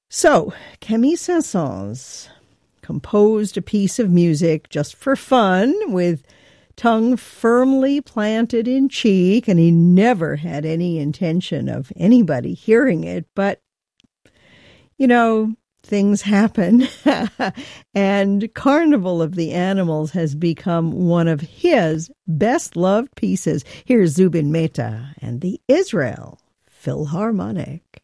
So, Camille Saint-Saëns composed a piece of music just for fun, with tongue firmly planted in cheek, and he never had any intention of anybody hearing it. But, you know, things happen, and Carnival of the Animals has become one of his best-loved pieces. Here's Zubin Mehta and the Israel Philharmonic.